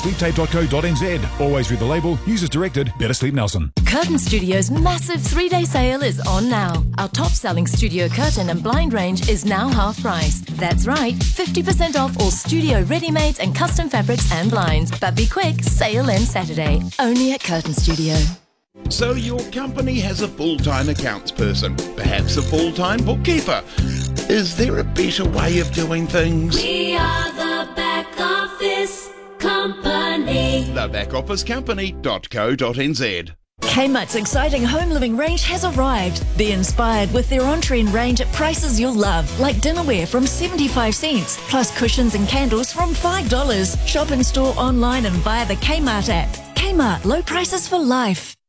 sleeptape.co.nz. Always read the label. Users directed. Better Sleep Nelson. Curtain Studio's massive 3-day sale is on now. Our top-selling studio curtain and blind range is now half price. That's right, 50% off all studio ready-mades and custom fabrics and blinds. But be quick, sale ends Saturday. Only at Curtain Studio. So your company has a full-time accounts person, perhaps a full-time bookkeeper. Is there a better way of doing things? We are the Back Office Company. Thebackofficecompany.co.nz. Kmart's exciting home living range has arrived. Be inspired with their on-trend range at prices you'll love, like dinnerware from 75 cents, plus cushions and candles from $5. Shop in store, online and via the Kmart app. Kmart, low prices for life.